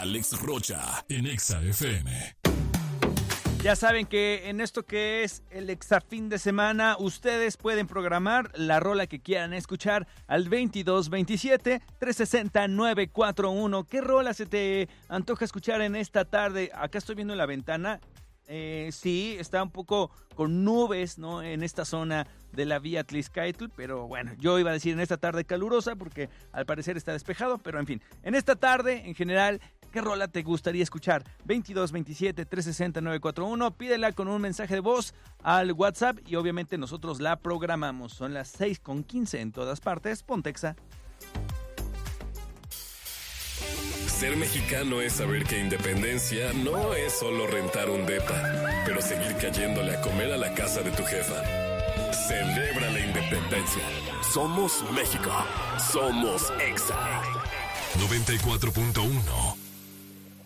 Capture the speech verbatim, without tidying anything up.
Alex Rocha en Exa F M. Ya saben que en esto que es el Exa fin de semana, ustedes pueden programar la rola que quieran escuchar al veintidós veintisiete, trescientos sesenta, novecientos cuarenta y uno. ¿Qué rola se te antoja escuchar en esta tarde? Acá estoy viendo en la ventana. Eh, sí, está un poco con nubes, ¿no? En esta zona de la vía Tlixcaitl, pero bueno, yo iba a decir en esta tarde calurosa porque al parecer está despejado, pero en fin, en esta tarde en general, ¿qué rola te gustaría escuchar? veintidós veintisiete, trescientos sesenta, novecientos cuarenta y uno, pídela con un mensaje de voz al WhatsApp y obviamente nosotros la programamos. Son las seis con quince en todas partes, ponte Exa. Ser mexicano es saber que independencia no es solo rentar un depa, pero seguir cayéndole a comer a la casa de tu jefa. Celebra la independencia. Somos México. Somos Exa. noventa y cuatro punto uno